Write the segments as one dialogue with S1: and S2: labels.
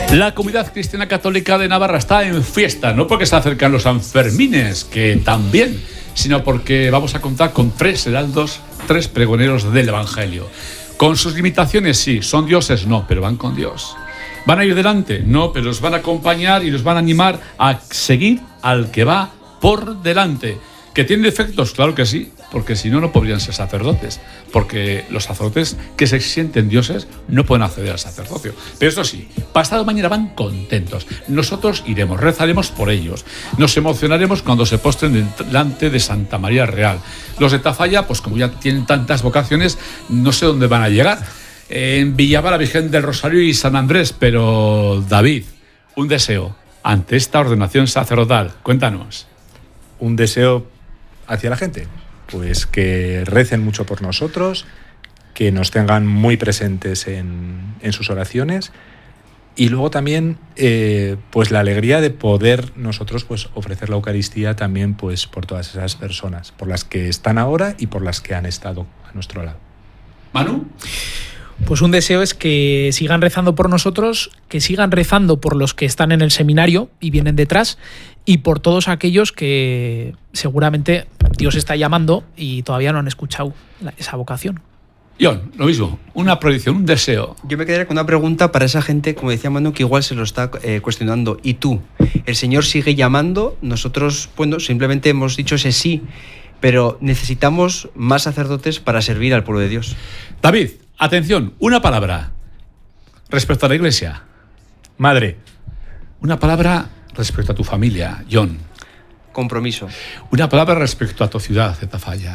S1: La comunidad cristiana católica de Navarra está en fiesta, no porque se acercan los Sanfermines, que también, sino porque vamos a contar con 3 heraldos, 3 pregoneros del Evangelio. Con sus limitaciones, sí, son dioses, no, pero van con Dios. ¿Van a ir delante? No, pero los van a acompañar y los van a animar a seguir al que va por delante. ¿Que tienen defectos? Claro que sí, porque si no, no podrían ser sacerdotes. Porque los sacerdotes que se sienten dioses no pueden acceder al sacerdocio. Pero eso sí, pasado mañana van contentos. Nosotros iremos, rezaremos por ellos. Nos emocionaremos cuando se postren delante de Santa María Real. Los de Tafalla, pues como ya tienen tantas vocaciones, no sé dónde van a llegar. En Villava, la Virgen del Rosario y San Andrés. Pero, David, un deseo ante esta ordenación sacerdotal. Cuéntanos.
S2: Un deseo hacia la gente, pues que recen mucho por nosotros, que nos tengan muy presentes en sus oraciones, y luego también pues la alegría de poder nosotros pues ofrecer la Eucaristía también pues por todas esas personas, por las que están ahora y por las que han estado a nuestro lado.
S1: Manu.
S3: Pues un deseo es que sigan rezando por nosotros, que sigan rezando por los que están en el seminario y vienen detrás, y por todos aquellos que seguramente Dios está llamando y todavía no han escuchado esa vocación.
S1: John, lo mismo, una proyección, un deseo.
S4: Yo me quedaría con una pregunta para esa gente, como decía Manu, que igual se lo está cuestionando. ¿Y tú? ¿El Señor sigue llamando? Nosotros, bueno, simplemente hemos dicho ese sí, pero necesitamos más sacerdotes para servir al pueblo de Dios.
S1: David, atención, una palabra respecto a la Iglesia.
S2: Madre.
S1: Una palabra respecto a tu familia, John.
S4: Compromiso.
S1: Una palabra respecto a tu ciudad de Tafalla.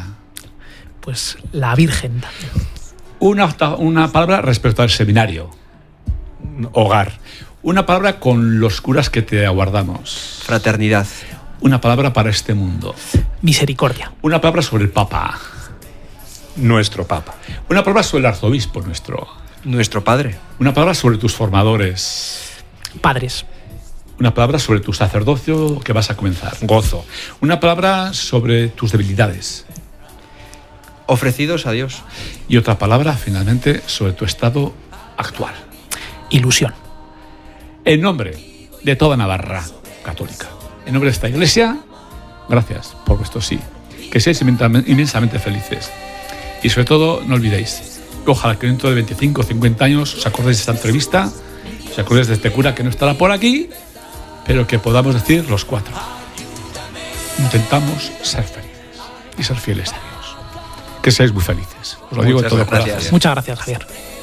S3: Pues la Virgen también.
S1: Una palabra respecto al seminario.
S2: Hogar.
S1: Una palabra con los curas que te aguardamos.
S4: Fraternidad.
S1: Una palabra para este mundo.
S3: Misericordia.
S1: Una palabra sobre el Papa.
S2: Nuestro Papa.
S1: Una palabra sobre el arzobispo nuestro.
S4: Nuestro Padre.
S1: Una palabra sobre tus formadores.
S3: Padres.
S1: Una palabra sobre tu sacerdocio que vas a comenzar.
S2: Gozo.
S1: Una palabra sobre tus debilidades.
S4: Ofrecidos a Dios.
S1: Y otra palabra, finalmente, sobre tu estado actual.
S3: Ilusión.
S1: En nombre de toda Navarra católica, en nombre de esta Iglesia, gracias por vuestro sí. Que seáis inmensamente felices. Y sobre todo, no olvidéis que ojalá que dentro de 25 o 50 años os acordéis de esta entrevista, os acordéis de este cura que no estará por aquí, pero que podamos decir los 4. Intentamos ser felices y ser fieles a Dios. Que seáis muy felices. Os lo digo de todo corazón.
S3: Muchas gracias, Javier.